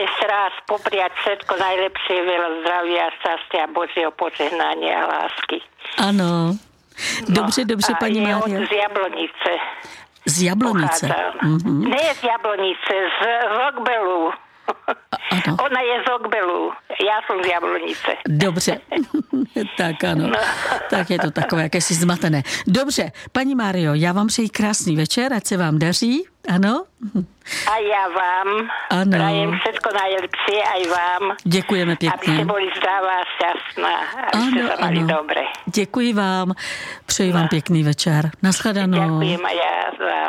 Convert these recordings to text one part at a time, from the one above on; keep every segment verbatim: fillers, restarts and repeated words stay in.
ešte raz popriať všetko najlepšie, veľa zdravia, šťastia, Božieho požehnania a lásky. Ano. Dobře, no, dobře, paní Mário. Z Jablonice. Z Jablonice? Mm-hmm. Ne z Jablonice, z Rockbelu. Ano. Ona je z Rockbelu, já jsem z Jablonice. Dobře, tak ano. No. Tak je to takové jakési zmatené. Dobře, paní Mário, já vám přeji krásný večer, ať se vám daří, ano? A já vám ano. prajem všetko najlepšie, aj vám. Děkujeme pěkně. Aby ste boli zdravá, šťastná, aby ano, ste sa mali ano. dobre. Děkuji vám, přeji no. vám pěkný večer. Nashledanou. Ďakujem a já vám.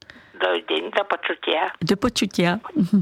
Do, do počutia. Do počutia.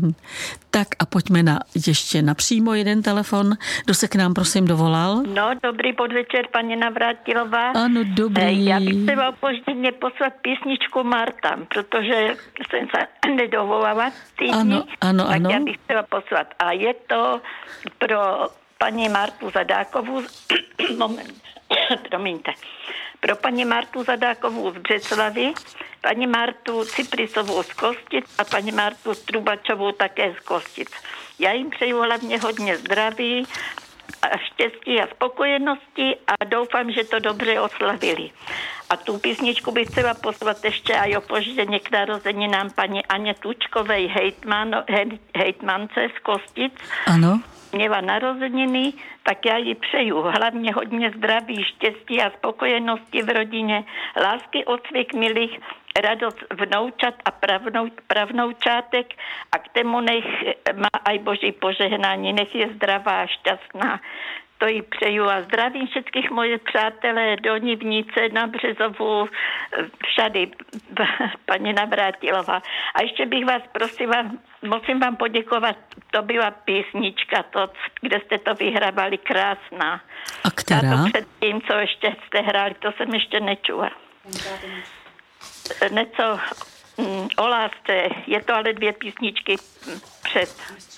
Tak a pojďme na ještě napřímo jeden telefon. Kdo se k nám prosím dovolal? No, dobrý podvečer, paní Navrátilová. Ano, dobrý. Já bych chtěla opožděně poslat písničku Marta, protože jsem se nedovolala týdny. Ano, ano, tak ano. já bych chtěla poslat. A je to pro paní Martu Zadákovou. Moment, promiňte. Pro paní Martu Zadákovou z Břeclavy, paní Martu Ciprisovou z Kostic a paní Martu Trubačovou také z Kostic. Já jim přeju hlavně hodně zdraví a štěstí a spokojenosti a doufám, že to dobře oslavili. A tu písničku bych chtěla poslat ještě a opožděně k narozeninám paní Aně Tučkovej hejtman, hejtmance z Kostic. Ano. Měla narozeniny, tak já jí přeju hlavně hodně zdraví, štěstí a spokojenosti v rodině, lásky od svých milých, radost vnoučat a pravnou, pravnoučátek a k tomu nech má aj Boží požehnání, nech je zdravá a šťastná. To jí přeju a zdravím všetkých moje přátelé do Nivnice, na Březovu, všady, paní Navrátilová. A ještě bych vás prosila, musím vám poděkovat, to byla písnička, to, kde jste to vyhrávali, krásná. A která? A to předtím, co ještě jste hráli, to jsem ještě nečula. Něco mm, o lásce, je to ale dvě písničky před.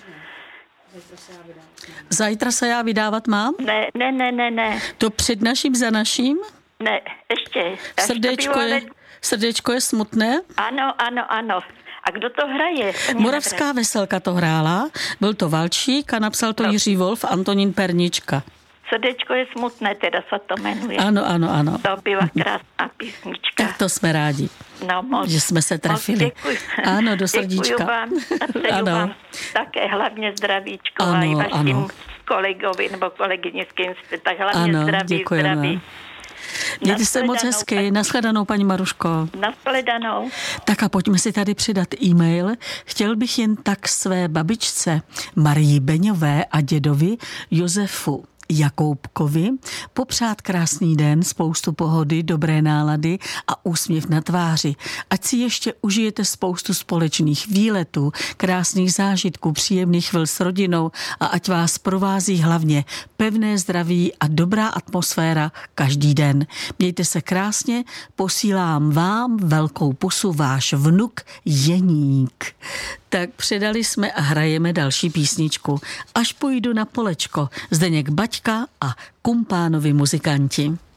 Zajtra se já vydávat mám? Ne, ne, ne, ne, ne. To před naším za naším? Ne, ještě. Srdéčko je, ale... srdéčko je smutné? Ano, ano, ano. A kdo to hraje? Moravská veselka to hrála, byl to Valčík a napsal to no. Jiří Wolf, Antonín Pernička. Srdéčko je smutné, teda se to jmenuje. Ano, ano, ano. To byla krásná písnička. Tak to jsme rádi, no, moc, že jsme se trefili. Ano, do srdíčka. Děkuju vám a přeju ano. vám také hlavně zdravíčko ano, a i vašim ano. kolegovi nebo kolegyni, s kým jste, tak hlavně ano, zdraví, děkujeme. Zdraví. Mějte se moc hezky. Paní... Nashledanou, paní Maruško. Nashledanou. Tak a pojďme si tady přidat e-mail. Chtěl bych jen tak své babičce Marii Beňové a dědovi Josefu Jakoubkovi popřát krásný den, spoustu pohody, dobré nálady a úsměv na tváři. Ať si ještě užijete spoustu společných výletů, krásných zážitků, příjemných chvil s rodinou a ať vás provází hlavně pevné zdraví a dobrá atmosféra každý den. Mějte se krásně, posílám vám velkou pusu váš vnuk Jeník. Tak předali jsme a hrajeme další písničku. Až půjdu na polečko, Zdeněk Baťka a Kumpánovi muzikanti.